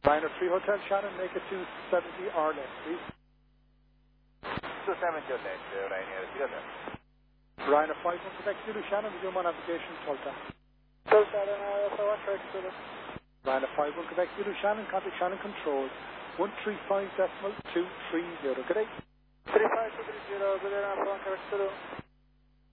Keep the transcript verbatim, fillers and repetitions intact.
Ryanair three Hotel Shannon, make it two seventy or less, please. two seventy or less, uh, Ryanair zero. Ryanair five one Quebec Zulu Shannon, resume on navigation, Tulta. Tulta, Ryanair one Quebec Zulu. Ryanair five one Quebec Zulu Shannon, contact Shannon Control, one three five decimal two three zero. Good day. three five two three zero, good day, Ryanair one Quebec Zulu.